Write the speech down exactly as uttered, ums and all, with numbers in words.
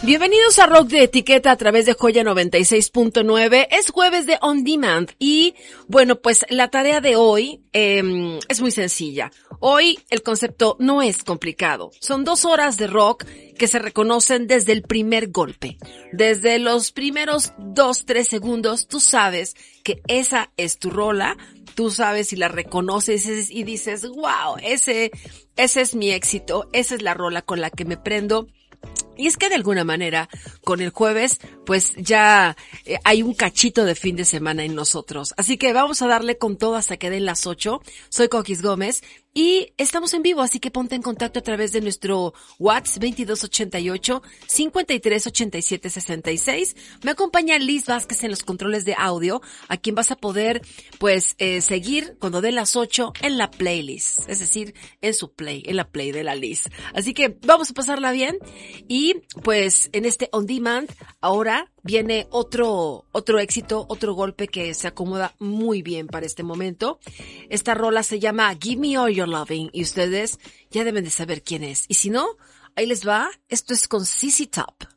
Bienvenidos a Rock de Etiqueta a través de Joya noventa y seis punto nueve. Es jueves de On Demand y, bueno, pues la tarea de hoy eh, es muy sencilla. Hoy el concepto no es complicado. Son dos horas de rock que se reconocen desde el primer golpe. Desde los primeros dos, tres segundos, tú sabes que esa es tu rola. Tú sabes y la reconoces y dices, wow, ese, ese es mi éxito. Esa es la rola con la que me prendo. Y es que de alguna manera, con el jueves, pues ya eh, hay un cachito de fin de semana en nosotros. Así que vamos a darle con todo hasta que den las ocho. Soy Coquis Gómez y estamos en vivo, así que ponte en contacto a través de nuestro WhatsApp veintidós ochenta y ocho, cincuenta y tres ochenta y siete sesenta y seis. Me acompaña Liz Vázquez en los controles de audio, a quien vas a poder, pues, eh, seguir cuando den las ocho en la playlist. Es decir, en su play, en la play de la Liz. Así que vamos a pasarla bien. Y pues en este On Demand ahora viene otro otro éxito, otro golpe que se acomoda muy bien para este momento. Esta rola se llama Give Me All Your Loving y ustedes ya deben de saber quién es. Y si no, ahí les va. Esto es con C C Top.